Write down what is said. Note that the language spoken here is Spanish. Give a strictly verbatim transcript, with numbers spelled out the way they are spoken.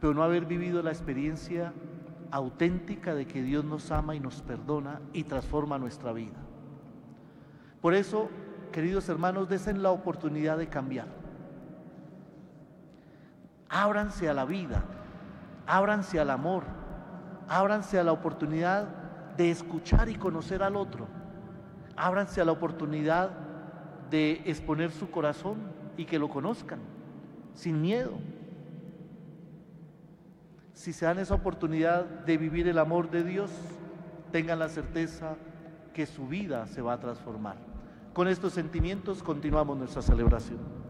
pero no haber vivido la experiencia auténtica de que Dios nos ama y nos perdona y transforma nuestra vida. Por eso, queridos hermanos, desen la oportunidad de cambiar. Ábranse a la vida, ábranse al amor, ábranse a la oportunidad de escuchar y conocer al otro, ábranse a la oportunidad de exponer su corazón y que lo conozcan, sin miedo. Si se dan esa oportunidad de vivir el amor de Dios, tengan la certeza que su vida se va a transformar. Con estos sentimientos continuamos nuestra celebración.